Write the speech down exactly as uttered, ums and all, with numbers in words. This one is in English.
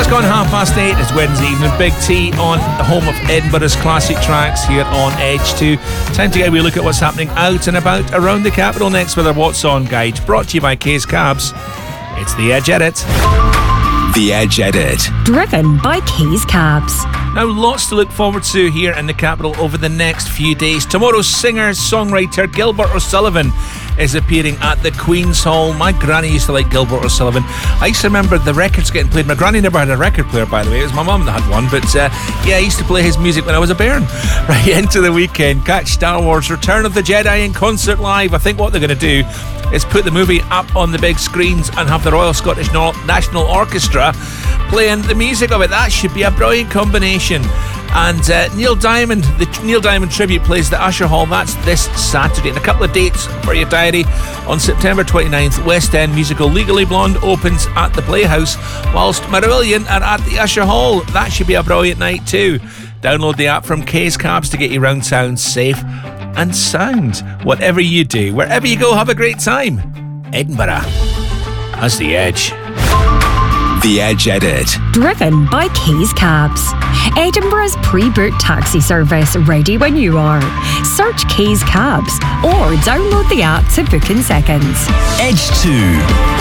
Just gone half past eight. It's Wednesday evening. Big T on the home of Edinburgh's classic tracks here on Edge two. Time to get a wee look at what's happening out and about around the capital next with our What's On guide. Brought to you by Kay's Cabs. It's The Edge Edit. The Edge Edit. Driven by Kay's Cabs. Now, lots to look forward to here in the capital over the next few days. Tomorrow, singer-songwriter Gilbert O'Sullivan is appearing at the Queen's Hall. My granny used to like Gilbert O'Sullivan. I used to remember the records getting played. My granny never had a record player, by the way. It was my mum that had one. But uh, yeah, I used to play his music when I was a bairn. Right into the weekend. Catch Star Wars Return of the Jedi in concert live. I think what they're going to do is put the movie up on the big screens and have the Royal Scottish National Orchestra playing the music of it. That should be a brilliant combination. And uh, Neil Diamond, the Neil Diamond tribute plays the Usher Hall. That's this Saturday. And a couple of dates for your diary. On September twenty-ninth, West End musical Legally Blonde opens at the Playhouse, whilst Marillion are at the Usher Hall. That should be a brilliant night too. Download the app from Kay's Cabs to get you round town safe and sound. Whatever you do, wherever you go, have a great time. Edinburgh has the edge. The Edge Edit. Driven by Kay's Cabs. Edinburgh's pre-booked taxi service, ready when you are. Search Kay's Cabs or download the app to book in seconds. Edge two.